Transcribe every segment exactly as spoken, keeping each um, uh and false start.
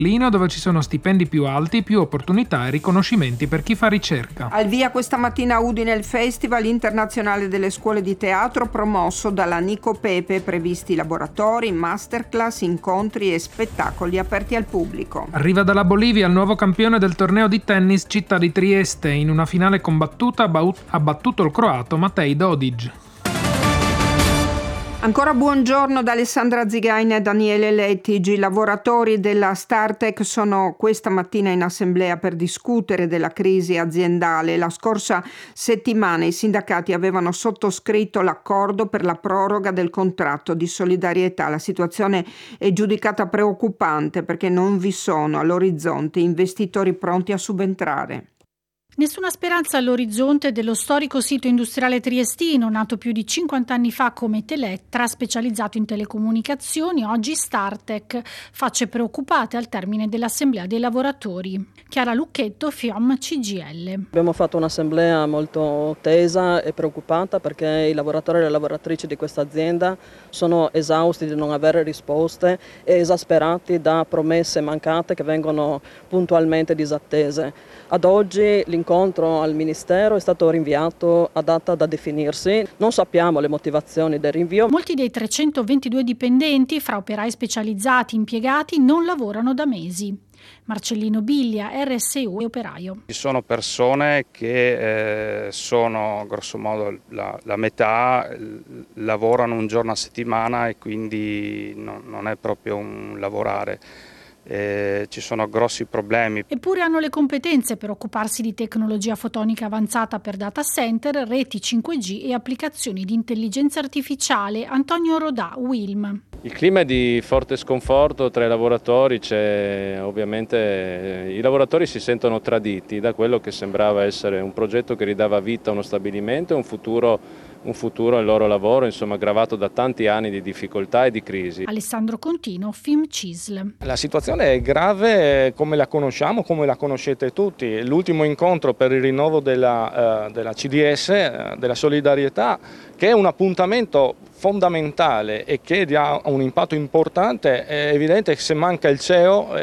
dove ci sono stipendi più alti, più opportunità e riconoscimenti per chi fa ricerca. Al via questa mattina a Udine il Festival internazionale delle scuole di teatro promosso dalla Nico Pepe, previsti laboratori, masterclass, incontri e spettacoli aperti al pubblico. Arriva dalla Bolivia il nuovo campione del torneo di tennis Città di Trieste. In una finale combattuta ha battuto il croato Matej Dodic. Ancora buongiorno da Alessandra Zigaina e Daniele Lettigi. I lavoratori della Startec sono questa mattina in assemblea per discutere della crisi aziendale. La scorsa settimana i sindacati avevano sottoscritto l'accordo per la proroga del contratto di solidarietà. La situazione è giudicata preoccupante perché non vi sono all'orizzonte investitori pronti a subentrare. Nessuna speranza all'orizzonte dello storico sito industriale triestino, nato più di cinquanta anni fa come Telettra, specializzato in telecomunicazioni, oggi Startec, facce preoccupate al termine dell'assemblea dei lavoratori. Chiara Lucchetto, Fiom C G L. Abbiamo fatto un'assemblea molto tesa e preoccupata perché i lavoratori e le lavoratrici di questa azienda sono esausti di non avere risposte e esasperati da promesse mancate che vengono puntualmente disattese. Ad oggi l'incontro al Ministero è stato rinviato a data da definirsi. Non sappiamo le motivazioni del rinvio. Molti dei trecentoventidue dipendenti, fra operai specializzati e impiegati, non lavorano da mesi. Marcellino Biglia, R S U e operaio. Ci sono persone che eh, sono grosso modo la, la metà, lavorano un giorno a settimana e quindi no, non è proprio un lavorare. Eh, ci sono grossi problemi. Eppure hanno le competenze per occuparsi di tecnologia fotonica avanzata per data center, reti cinque G e applicazioni di intelligenza artificiale. Antonio Rodà, Wilm. Il clima è di forte sconforto tra i lavoratori, c'è ovviamente eh, i lavoratori si sentono traditi da quello che sembrava essere un progetto che ridava vita a uno stabilimento e un futuro un futuro al loro lavoro, insomma, aggravato da tanti anni di difficoltà e di crisi. Alessandro Contino, Film C I S L. La situazione è grave come la conosciamo, come la conoscete tutti. L'ultimo incontro per il rinnovo della, uh, della C D S, uh, della solidarietà, che è un appuntamento fondamentale e che ha un impatto importante, è evidente che se manca il C E O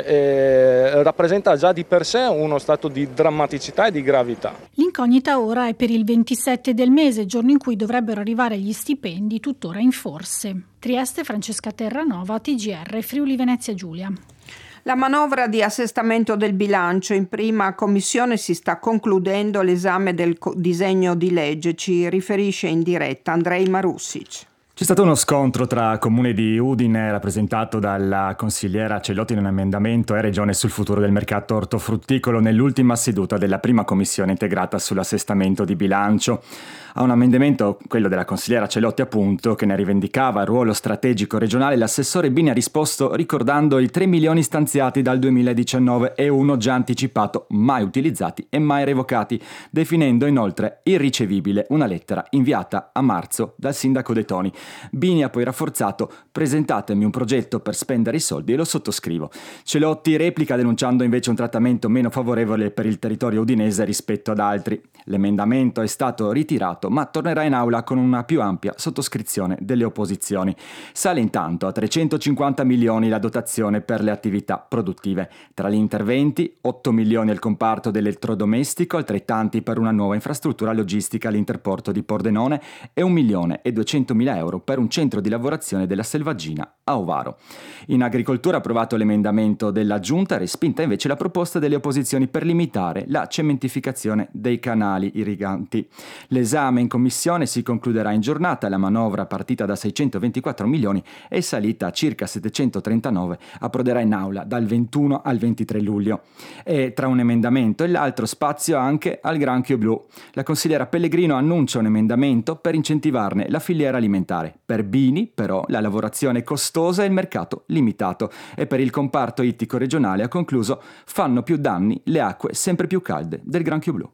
eh, rappresenta già di per sé uno stato di drammaticità e di gravità. L'incognita ora è per il ventisette del mese, giorno in cui dovrebbero arrivare gli stipendi, tuttora in forse. Trieste, Francesca Terranova, T G R, Friuli Venezia Giulia. La manovra di assestamento del bilancio in prima commissione si sta concludendo l'esame del disegno di legge, ci riferisce in diretta Andrei Marussic. C'è stato uno scontro tra Comune di Udine, rappresentato dalla consigliera Celotti in un emendamento, e Regione sul futuro del mercato ortofrutticolo nell'ultima seduta della prima commissione integrata sull'assestamento di bilancio. A un emendamento, quello della consigliera Celotti appunto, che ne rivendicava il ruolo strategico regionale, l'assessore Bini ha risposto ricordando i tre milioni stanziati dal duemiladiciannove e uno già anticipato, mai utilizzati e mai revocati, definendo inoltre irricevibile una lettera inviata a marzo dal sindaco De Toni. Bini ha poi rafforzato: presentatemi un progetto per spendere i soldi e lo sottoscrivo. Celotti replica denunciando invece un trattamento meno favorevole per il territorio udinese rispetto ad altri. L'emendamento è stato ritirato, ma tornerà in aula con una più ampia sottoscrizione delle opposizioni. Sale intanto a trecentocinquanta milioni la dotazione per le attività produttive. Tra gli interventi, otto milioni al comparto dell'elettrodomestico, altrettanti per una nuova infrastruttura logistica all'interporto di Pordenone e un milione e duecentomila euro per un centro di lavorazione della selvaggina a Ovaro. In agricoltura ha approvato l'emendamento della Giunta, respinta invece la proposta delle opposizioni per limitare la cementificazione dei canali irriganti. L'esame in commissione si concluderà in giornata. La manovra, partita da seicentoventiquattro milioni e salita a circa settecentotrentanove, approderà in aula dal ventuno al ventitré luglio. E tra un emendamento e l'altro spazio anche al granchio blu. La consigliera Pellegrino annuncia un emendamento per incentivarne la filiera alimentare. Per Bini, però, la lavorazione costosa e il mercato limitato. E per il comparto ittico regionale, ha concluso, fanno più danni le acque sempre più calde del granchio blu.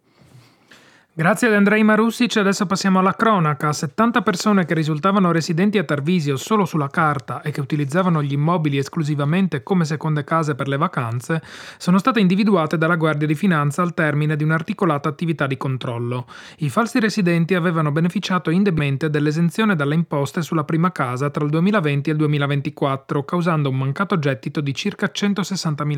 Grazie ad Andrei Marussic, adesso passiamo alla cronaca. settanta persone che risultavano residenti a Tarvisio solo sulla carta e che utilizzavano gli immobili esclusivamente come seconde case per le vacanze sono state individuate dalla Guardia di Finanza al termine di un'articolata attività di controllo. I falsi residenti avevano beneficiato indebitamente dell'esenzione dalle imposte sulla prima casa tra il duemilaventi e il duemilaventiquattro, causando un mancato gettito di circa centosessantamila